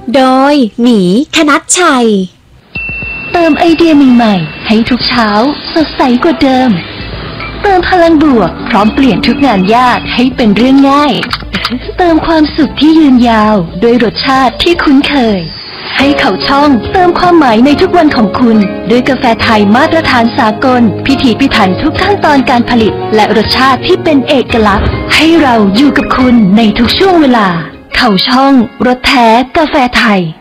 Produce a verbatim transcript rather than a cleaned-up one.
โดยหมีคณัชชัยเติมไอเดียใหม่ๆให้ทุกเช้าสดใสกว่าเดิมเติมพลังบวกพร้อมเปลี่ยนทุกงานยากให้เป็นเรื่องง่ายเติมความสุขที่ยืนยาวด้วยรสชาติที่คุ้นเคยให้เขาช่องเติมความหมายในทุกวันของคุณด้วยกาแฟไทยมาตรฐานสากลพิถีพิถันทุกขั้นตอนการผลิตและรสชาติที่เป็นเอกลักษณ์ให้เราอยู่กับคุณในทุกช่วงเวลาเขาช่องรสแท้กาแฟไทย